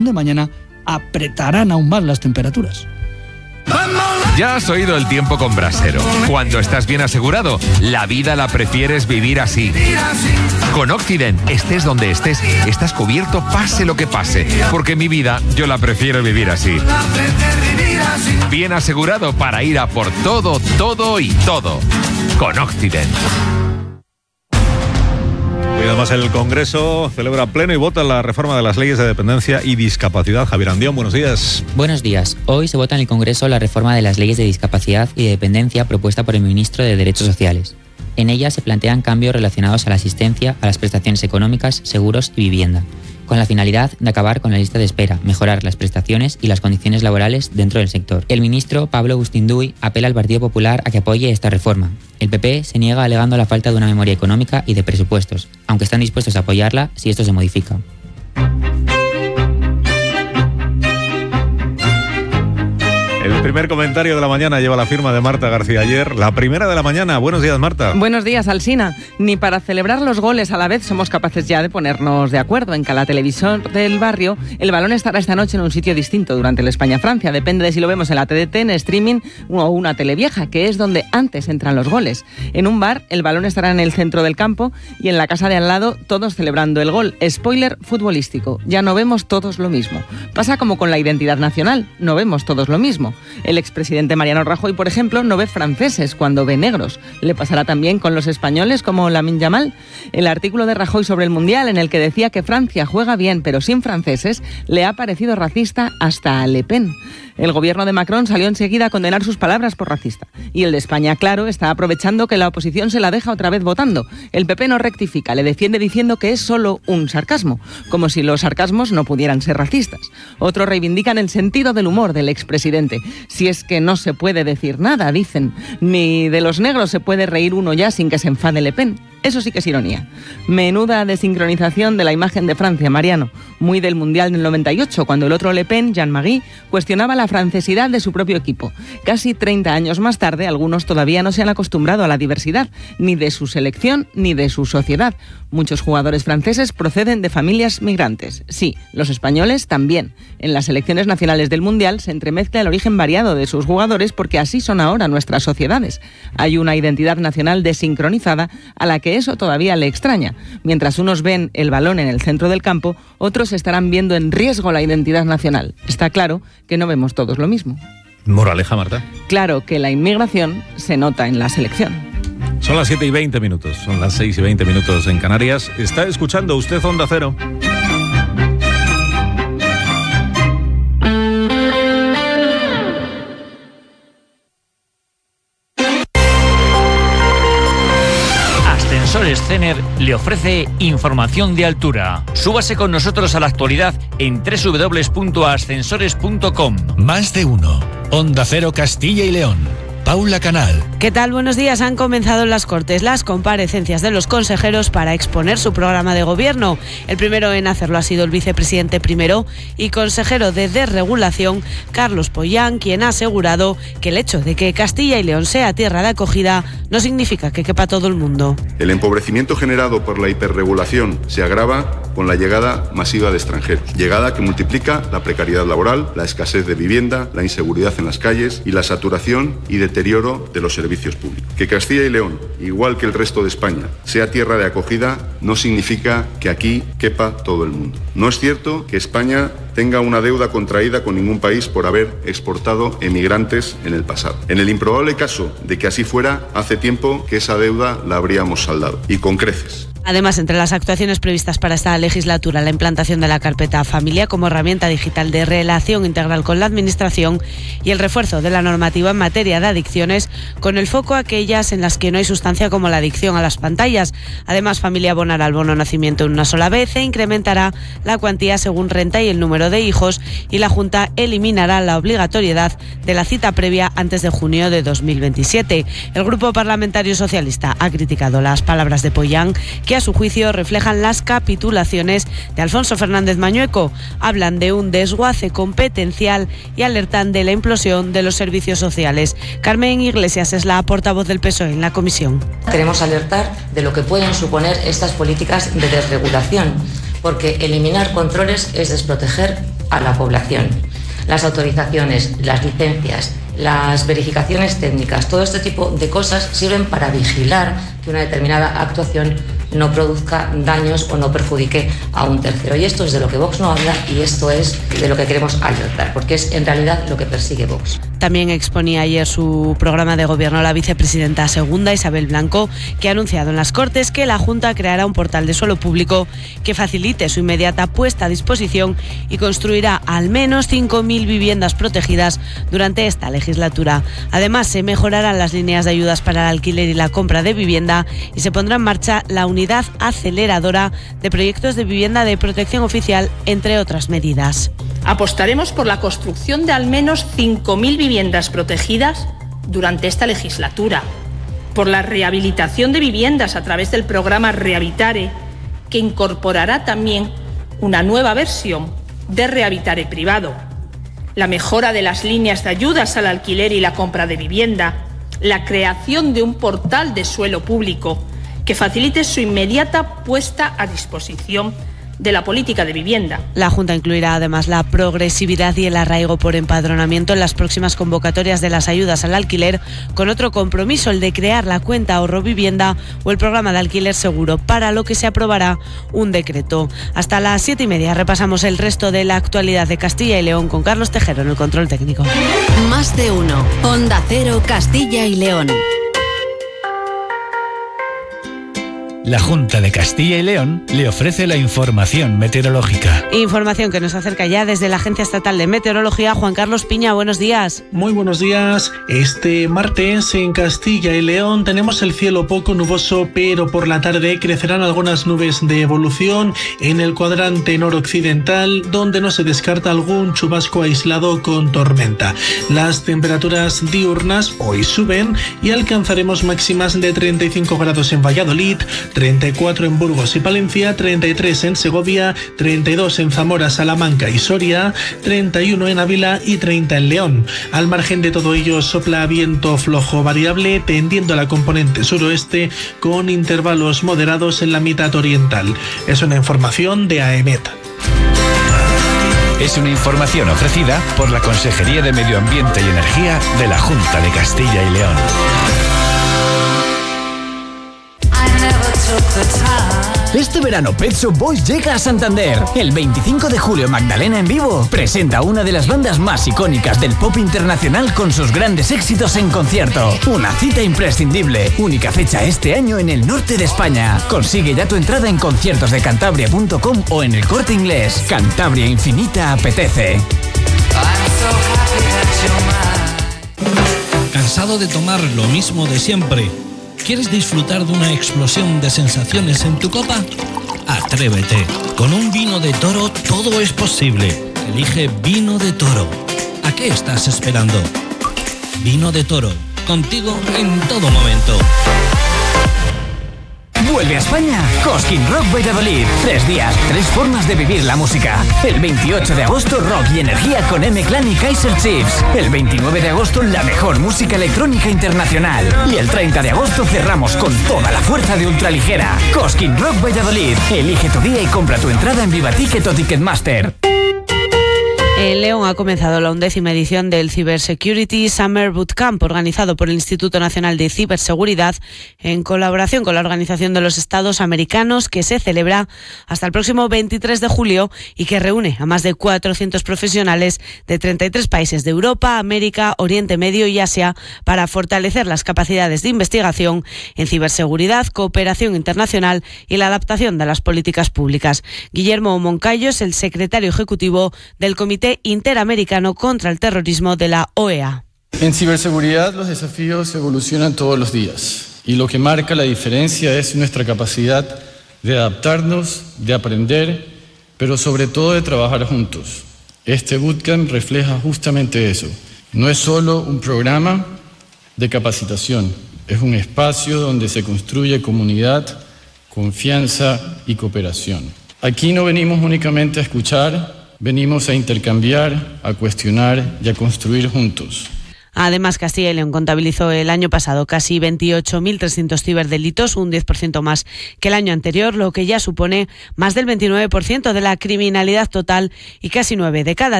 de mañana apretarán aún más las temperaturas. Ya has oído el tiempo con Brasero. Cuando estás bien asegurado, la vida la prefieres vivir así. Con Occident, estés donde estés, estás cubierto pase lo que pase. Porque mi vida, yo la prefiero vivir así. Bien asegurado para ir a por todo, todo y todo. Con Occident. Y además el Congreso celebra pleno y vota la reforma de las leyes de dependencia y discapacidad. Javier Andión, buenos días. Buenos días. Hoy se vota en el Congreso la reforma de las leyes de discapacidad y dependencia propuesta por el ministro de Derechos Sociales. En ella se plantean cambios relacionados a la asistencia, a las prestaciones económicas, seguros y vivienda, con la finalidad de acabar con la lista de espera, mejorar las prestaciones y las condiciones laborales dentro del sector. El ministro Pablo Bustinduy apela al Partido Popular a que apoye esta reforma. El PP se niega alegando la falta de una memoria económica y de presupuestos, aunque están dispuestos a apoyarla si esto se modifica. El primer comentario de la mañana lleva la firma de Marta García Ayer. La primera de la mañana. Buenos días, Marta. Buenos días, Alsina. Ni para celebrar los goles a la vez somos capaces ya de ponernos de acuerdo en que a la televisión del barrio el balón estará esta noche en un sitio distinto durante el España-Francia. Depende de si lo vemos en la TDT, en streaming o una tele vieja, que es donde antes entran los goles. En un bar, el balón estará en el centro del campo y en la casa de al lado todos celebrando el gol. Spoiler futbolístico. Ya no vemos todos lo mismo. Pasa como con la identidad nacional. No vemos todos lo mismo. El expresidente Mariano Rajoy, por ejemplo, no ve franceses cuando ve negros. ¿Le pasará también con los españoles como Lamine Yamal? El artículo de Rajoy sobre el Mundial, en el que decía que Francia juega bien pero sin franceses, le ha parecido racista hasta a Le Pen. El gobierno de Macron salió enseguida a condenar sus palabras por racista. Y el de España, claro, está aprovechando que la oposición se la deja otra vez votando. El PP no rectifica, le defiende diciendo que es solo un sarcasmo, como si los sarcasmos no pudieran ser racistas. Otros reivindican el sentido del humor del expresidente. Si es que no se puede decir nada, dicen. Ni de los negros se puede reír uno ya sin que se enfade Le Pen. Eso sí que es ironía. Menuda desincronización de la imagen de Francia, Mariano. Muy del Mundial del 98, cuando el otro Le Pen, Jean-Marie, cuestionaba la francesidad de su propio equipo. Casi 30 años más tarde, algunos todavía no se han acostumbrado a la diversidad, ni de su selección ni de su sociedad. Muchos jugadores franceses proceden de familias migrantes. Sí, los españoles también. En las selecciones nacionales del Mundial se entremezcla el origen variado de sus jugadores porque así son ahora nuestras sociedades. Hay una identidad nacional desincronizada a la que eso todavía le extraña. Mientras unos ven el balón en el centro del campo, otros estarán viendo en riesgo la identidad nacional. Está claro que no vemos todos lo mismo. Moraleja, Marta. Claro que la inmigración se nota en la selección. Son las 7:20, son las 6:20 en Canarias. Está escuchando usted Onda Cero. Ascensores Cener le ofrece información de altura. Súbase con nosotros a la actualidad en www.ascensores.com. Más de uno. Onda Cero Castilla y León. Paula Canal. ¿Qué tal? Buenos días. Han comenzado en las Cortes las comparecencias de los consejeros para exponer su programa de gobierno. El primero en hacerlo ha sido el vicepresidente primero y consejero de Desregulación, Carlos Pollán, quien ha asegurado que el hecho de que Castilla y León sea tierra de acogida no significa que quepa todo el mundo. El empobrecimiento generado por la hiperregulación se agrava con la llegada masiva de extranjeros. Llegada que multiplica la precariedad laboral, la escasez de vivienda, la inseguridad en las calles y la saturación y deterioro de los servicios públicos. Que Castilla y León, igual que el resto de España, sea tierra de acogida no significa que aquí quepa todo el mundo. No es cierto que España tenga una deuda contraída con ningún país por haber exportado emigrantes en el pasado. En el improbable caso de que así fuera, hace tiempo que esa deuda la habríamos saldado, y con creces. Además, entre las actuaciones previstas para esta legislatura, la implantación de la carpeta Familia como herramienta digital de relación integral con la Administración y el refuerzo de la normativa en materia de adicciones, con el foco a aquellas en las que no hay sustancia como la adicción a las pantallas. Además, Familia abonará el bono nacimiento en una sola vez e incrementará la cuantía según renta y el número de hijos, y la Junta eliminará la obligatoriedad de la cita previa antes de junio de 2027. El Grupo Parlamentario Socialista ha criticado las palabras de Pollán, que a su juicio reflejan las capitulaciones de Alfonso Fernández Mañueco. Hablan de un desguace competencial y alertan de la implosión de los servicios sociales. Carmen Iglesias es la portavoz del PSOE en la comisión. Queremos alertar de lo que pueden suponer estas políticas de desregulación, porque eliminar controles es desproteger a la población. Las autorizaciones, las licencias, las verificaciones técnicas, todo este tipo de cosas sirven para vigilar que una determinada actuación no produzca daños o no perjudique a un tercero. Y esto es de lo que Vox no habla y esto es de lo que queremos alertar, porque es en realidad lo que persigue Vox. También exponía ayer su programa de gobierno la vicepresidenta segunda, Isabel Blanco, que ha anunciado en las Cortes que la Junta creará un portal de suelo público que facilite su inmediata puesta a disposición y construirá al menos 5.000 viviendas protegidas durante esta legislatura. Además, se mejorarán las líneas de ayudas para el alquiler y la compra de vivienda y se pondrá en marcha la unidad aceleradora de proyectos de vivienda de protección oficial, entre otras medidas. Apostaremos por la construcción de al menos 5.000 viviendas protegidas durante esta legislatura, por la rehabilitación de viviendas a través del programa Rehabitare, que incorporará también una nueva versión de Rehabitare privado, la mejora de las líneas de ayudas al alquiler y la compra de vivienda, la creación de un portal de suelo público que facilite su inmediata puesta a disposición de la política de vivienda. La Junta incluirá además la progresividad y el arraigo por empadronamiento en las próximas convocatorias de las ayudas al alquiler, con otro compromiso, el de crear la cuenta ahorro vivienda o el programa de alquiler seguro, para lo que se aprobará un decreto. Hasta las 7:30 repasamos el resto de la actualidad de Castilla y León con Carlos Tejero en el control técnico. Más de uno. Onda Cero, Castilla y León. La Junta de Castilla y León le ofrece la información meteorológica. Información que nos acerca ya desde la Agencia Estatal de Meteorología. Juan Carlos Piña, buenos días. Muy buenos días. Este martes en Castilla y León tenemos el cielo poco nuboso, pero por la tarde crecerán algunas nubes de evolución en el cuadrante noroccidental, donde no se descarta algún chubasco aislado con tormenta. Las temperaturas diurnas hoy suben y alcanzaremos máximas de 35 grados en Valladolid, 34 en Burgos y Palencia, 33 en Segovia, 32 en Zamora, Salamanca y Soria, 31 en Ávila y 30 en León. Al margen de todo ello, sopla viento flojo variable tendiendo a la componente suroeste con intervalos moderados en la mitad oriental. Es una información de AEMET. Es una información ofrecida por la Consejería de Medio Ambiente y Energía de la Junta de Castilla y León. Este verano Pet Shop Boys llega a Santander. El 25 de julio Magdalena en vivo presenta una de las bandas más icónicas del pop internacional con sus grandes éxitos en concierto. Una cita imprescindible. Única fecha este año en el norte de España. Consigue ya tu entrada en conciertosdecantabria.com o en El Corte Inglés. Cantabria Infinita apetece. ¿Cansado de tomar lo mismo de siempre? ¿Quieres disfrutar de una explosión de sensaciones en tu copa? Atrévete. Con un vino de Toro todo es posible. Elige Vino de Toro. ¿A qué estás esperando? Vino de Toro. Contigo en todo momento. Vuelve a España Cosquín Rock Valladolid. 3 días, 3 formas de vivir la música. El 28 de agosto rock y energía con M-Clan y Kaiser Chiefs. El 29 de agosto la mejor música electrónica internacional. Y el 30 de agosto cerramos con toda la fuerza de Ultraligera. Cosquín Rock Valladolid. Elige tu día y compra tu entrada en Viva Ticket o Ticketmaster. En León ha comenzado la 11ª edición del Cybersecurity Summer Bootcamp, organizado por el Instituto Nacional de Ciberseguridad en colaboración con la Organización de los Estados Americanos, que se celebra hasta el próximo 23 de julio y que reúne a más de 400 profesionales de 33 países de Europa, América, Oriente Medio y Asia para fortalecer las capacidades de investigación en ciberseguridad, cooperación internacional y la adaptación de las políticas públicas. Guillermo Moncayo es el secretario ejecutivo del Comité Interamericano contra el Terrorismo de la OEA. En ciberseguridad los desafíos evolucionan todos los días y lo que marca la diferencia es nuestra capacidad de adaptarnos, de aprender, pero sobre todo de trabajar juntos. Este bootcamp refleja justamente eso. No es solo un programa de capacitación, es un espacio donde se construye comunidad, confianza y cooperación. Aquí no venimos únicamente a escuchar, venimos a intercambiar, a cuestionar y a construir juntos. Además, Castilla y León contabilizó el año pasado casi 28.300 ciberdelitos, un 10% más que el año anterior, lo que ya supone más del 29% de la criminalidad total y casi 9 de cada